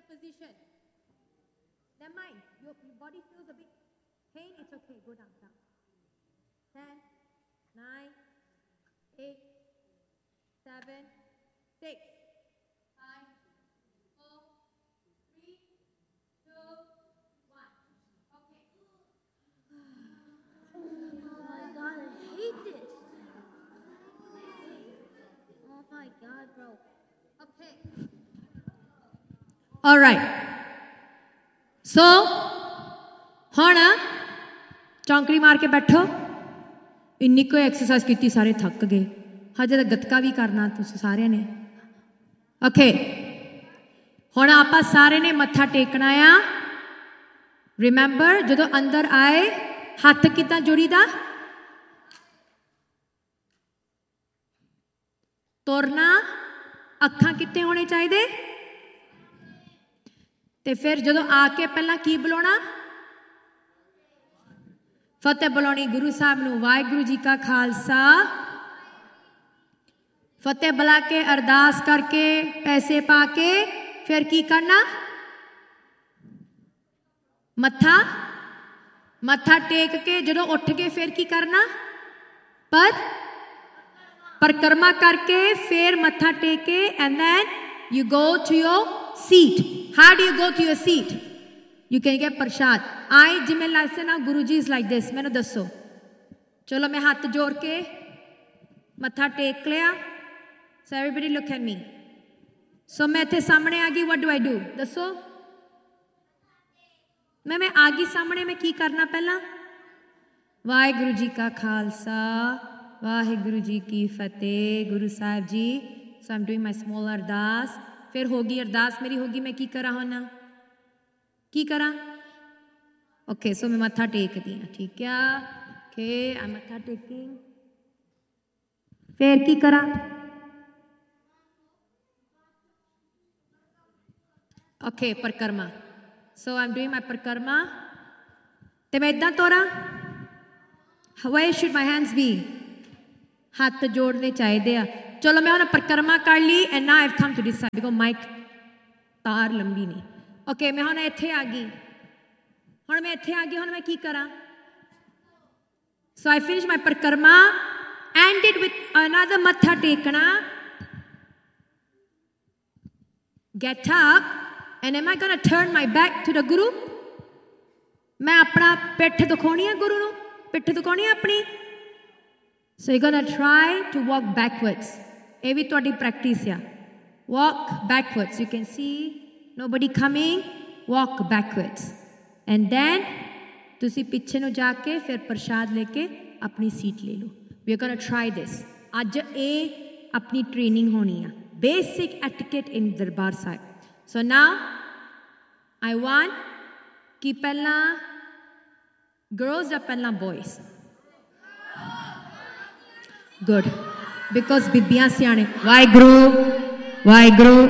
position. Never mind. Your body feels a bit pain. It's okay. Go down. 10, 9, 8, 7, 6, 5, 4, 3, 2, 1. Okay. Oh my God, I hate this. Oh my God, bro. Okay. All right. So, ਹੁਣ ਚੌਂਕੜੀ ਮਾਰ ਕੇ ਬੈਠੋ ਇੰਨੀ ਕੋਈ exercise ਕੀਤੀ ਸਾਰੇ ਥੱਕ ਗਏ ਹਜੇ ਤਾਂ ਗੱਤਕਾ ਵੀ ਕਰਨਾ ਤੁਸੀਂ ਸਾਰਿਆਂ ਨੇ ਓਕੇ ਹੁਣ ਆਪਾਂ ਸਾਰੇ ਨੇ ਮੱਥਾ ਟੇਕਣਾ ਆ ਰਿਮੈਂਬਰ ਜਦੋਂ ਅੰਦਰ ਆਏ ਹੱਥ ਕਿੱਦਾਂ ਜੋੜੀਦਾ ਤੁਰਨਾ ਅੱਖਾਂ ਕਿੱਥੇ ਹੋਣੇ ਚਾਹੀਦੇ ਤੇ ਫਿਰ ਜਦੋਂ ਆ ਕੇ ਪਹਿਲਾਂ ਕੀ ਬੁਲਾਉਣਾ ਫਤਿਹ ਬੁਲਾਉਣੀ ਗੁਰੂ ਸਾਹਿਬ ਨੂੰ ਵਾਹਿਗੁਰੂ ਜੀ ਕਾ ਖਾਲਸਾ ਫਤਿਹ ਬੁਲਾ ਕੇ ਅਰਦਾਸ ਕਰਕੇ ਪੈਸੇ ਪਾ ਕੇ ਫਿਰ ਕੀ ਕਰਨਾ ਮੱਥਾ ਟੇਕ ਕੇ ਜਦੋਂ ਉੱਠ ਕੇ ਫਿਰ ਕੀ ਕਰਨਾ ਪਰਿਕਰਮਾ ਕਰਕੇ ਫਿਰ ਮੱਥਾ ਟੇਕ ਕੇ and then you go to your seat. How do you go to your seat? You can get prasad. I ਜਿਵੇਂ ਲੱਗਦਾ ਨਾ Guru ji is like this. ਮੈਨੂੰ ਦੱਸੋ ਚਲੋ ਮੈਂ ਹੱਥ ਜੋੜ ਕੇ ਮੱਥਾ ਟੇਕ ਲਿਆ so everybody look at me. So ਮੈਂ ਇੱਥੇ ਸਾਹਮਣੇ ਆ ਗਈ what do I do? ਦੱਸੋ ਮੈਂ ਆ ਗਈ ਸਾਹਮਣੇ ਮੈਂ ਕੀ ਕਰਨਾ ਪਹਿਲਾਂ ਵਾਹਿਗੁਰੂ ਜੀ ਕਾ ਖਾਲਸਾ ਵਾਹਿਗੁਰੂ ਜੀ ਕੀ ਫਤਿਹ Guru Sahib ji so I'm doing my small ਅਰਦਾਸ ਫਿਰ ਹੋ ਗਈ ਅਰਦਾਸ ਮੇਰੀ ਹੋ ਗਈ ਮੈਂ ਕੀ ਕਰਾਂ ਹੁਣ ਕੀ ਕਰਾਂ ਓਕੇ ਸੋ ਮੈਂ ਮੱਥਾ ਟੇਕਦੀ ਹਾਂ ਠੀਕ ਆ ਓਕੇ ਆ ਮੱਥਾ ਟੇਕਿੰਗ ਫਿਰ ਕੀ ਕਰਾਂ ਓਕੇ ਪਰਿਕਰਮਾ ਸੋ ਆਮ ਡੂਇੰਗ ਮਾਈ ਪਰਿਕਰਮਾ ਤੇ ਮੈਂ ਇੱਦਾਂ ਤੋਰਾਂ where should my hands be ਹੱਥ ਜੋੜਨੇ ਚਾਹੀਦੇ ਆ ਚਲੋ ਮੈਂ ਹੁਣ ਪਰਿਕਰਮਾ ਕਰ ਲਈ and now I've come to this side because mic ਤਾਰ ਲੰਬੀ ਨਹੀਂ ਓਕੇ ਮੈਂ ਹੁਣ ਇੱਥੇ ਆ ਗਈ ਹੁਣ ਮੈਂ ਕੀ ਕਰਾਂ so I finished my parikrama ended with another matha tekna get up and am I going to turn my back to the guru ਮੈਂ ਆਪਣਾ ਪਿੱਠ ਦਿਖਾਉਣੀ ਹੈ ਗੁਰੂ ਨੂੰ ਪਿੱਠ ਦਿਖਾਉਣੀ ਹੈ ਆਪਣੀ so you're going to try to walk backwards ਇਹ ਵੀ ਤੁਹਾਡੀ ਪ੍ਰੈਕਟਿਸ ਆ walk backwards you can see nobody coming walk backwards and then ਤੁਸੀਂ ਪਿੱਛੇ ਨੂੰ ਜਾ ਕੇ ਫਿਰ ਪ੍ਰਸ਼ਾਦ ਲੈ ਕੇ ਆਪਣੀ ਸੀਟ ਲੈ ਲਓ we are going to try this ਅੱਜ ਇਹ ਆਪਣੀ ਟ੍ਰੇਨਿੰਗ ਹੋਣੀ ਆ basic etiquette in Darbar Sahib so now I want ਕਿ ਪਹਿਲਾਂ girls ਜਾਂ ਪਹਿਲਾਂ boys good because ਬੀਬੀਆਂ ਸਿਆਣੇ ਵਾਹਿਗੁਰੂ ਵਾਹਿਗੁਰੂ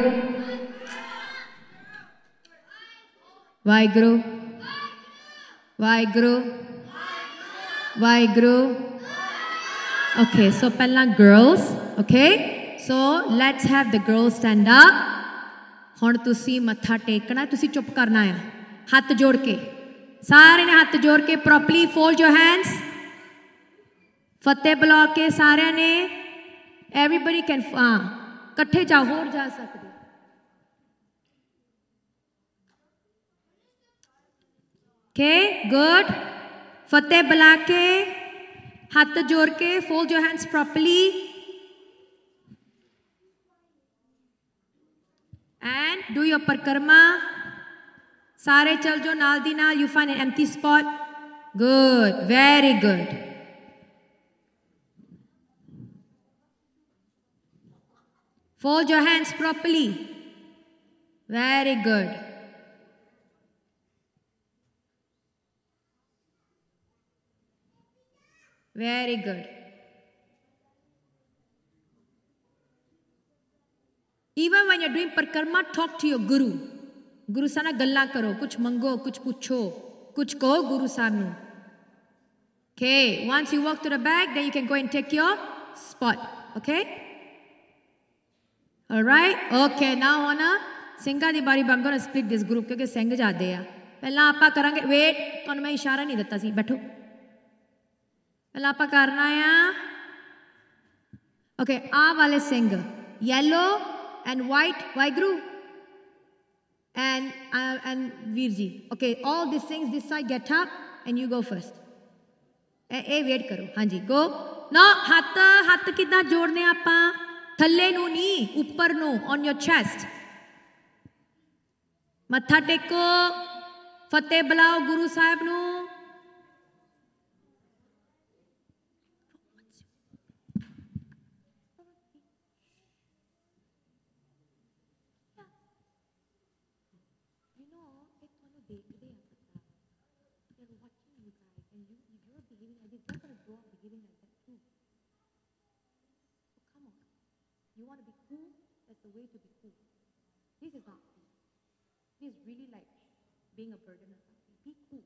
ਵਾਹਿਗੁਰੂ ਵਾਹਿਗੁਰੂ ਵਾਹਿਗੁਰੂ okay so ਪਹਿਲਾਂ girls okay so let's have the girls stand up ਹੁਣ ਤੁਸੀਂ ਮੱਥਾ ਟੇਕਣਾ ਤੁਸੀਂ ਚੁੱਪ ਕਰਨਾ ਹੈ ਹੱਥ ਜੋੜ ਕੇ ਸਾਰੇ ਨੇ ਹੱਥ ਜੋੜ ਕੇ properly fold your hands ਫਤਿਹ ਬੁਲਾ ਕੇ ਸਾਰਿਆਂ ਨੇ everybody can ਇਕੱਠੇ ਜਾ ਹੋਰ ਜਾ ਸਕਦੇ okay good ਫਤਿਹ ਬੁਲਾ ਕੇ ਹੱਥ ਜੋੜ ਕੇ fold your hands properly and do your parikrama ਸਾਰੇ ਚਲ ਜੋ ਨਾਲ ਦੀ ਨਾਲ you find an empty spot good very good fold your hands properly very good very good even when you're doing parikrama talk to your guru Guru Sahib ਨਾਲ ਗੱਲਾਂ ਕਰੋ ਕੁਝ ਮੰਗੋ ਕੁਝ ਪੁੱਛੋ ਕੁਝ ਕਹੋ ਗੁਰੂ ਸਾਹਿਬ ਨੂੰ okay once you walk to the back then you can go and take your spot okay all right okay now Hona ਸਿੰਘਾਂ ਦੀ ਬਾਰੀ I'm gonna split this group ਕਿਉਂਕਿ ਸਿੰਘ ਜ਼ਿਆਦੇ ਆ ਪਹਿਲਾਂ ਆਪਾਂ ਕਰਾਂਗੇ ਵੇਟ ਤੁਹਾਨੂੰ ਮੈਂ ਇਸ਼ਾਰਾ ਨਹੀਂ ਦਿੱਤਾ ਸੀ ਬੈਠੋ ਪਹਿਲਾਂ ਆਪਾਂ ਕਰਨਾ ਆ ਓਕੇ ਆਹ ਵਾਲੇ Singh yellow and white Waheguru and ਵੀਰ ਜੀ okay all these things this side get up and you go first ਇਹ ਵੇਟ ਕਰੋ ਹਾਂਜੀ ਗੋ ਨਾ ਹੱਥ ਕਿੱਦਾਂ ਜੋੜਨੇ ਆਪਾਂ ਥੱਲੇ ਨੂੰ ਨਹੀਂ ਉੱਪਰ ਨੂੰ on your chest ਮੱਥਾ ਟੇਕੋ ਫਤਿਹ ਬੁਲਾਓ ਗੁਰੂ ਸਾਹਿਬ ਨੂੰ You want to be cool? That's the way to be cool. This is not cool. This is really like being a burden or something. Be cool.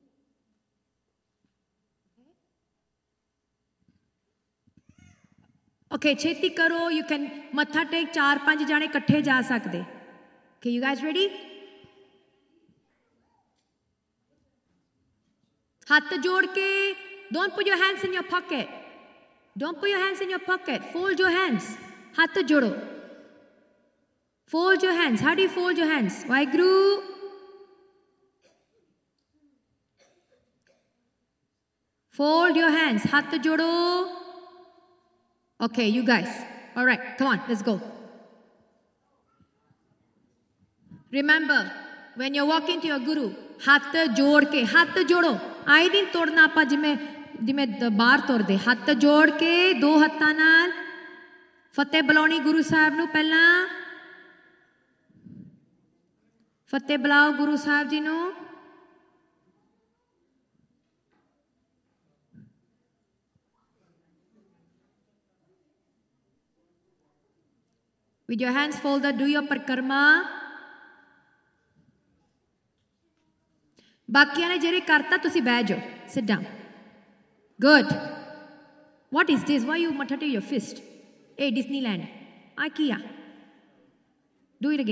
Okay? Okay, cheti karo. You can matha take 4-5 jane ikkathe ja sakde. Okay, you guys ready? Hath jod ke. Don't put your hands in your pocket. Don't put your hands in your pocket. Fold your hands. हाथ जोड़ो fold your hands how do you fold your hands Waheguru fold your hands हाथ जोड़ो okay you guys all right come on let's go remember when you're walking to your guru हाथ जोड़ के हाथ जोड़ो आई नहीं तोड़ना आपा जिमें बाहर तोड़ दे हाथ जोड़ के 2 हत्थां नाल फतेह बुलाउणी गुरु साहब नूं पहला फतेह बुलाओ गुरु साहब जी नूं with your hands folded do your परिक्रमा बाकियां ने जेरे करता तुसी बैठ जाओ sit down good what is this why you mattate your fist Hey, Disneyland. IKEA. Do it again.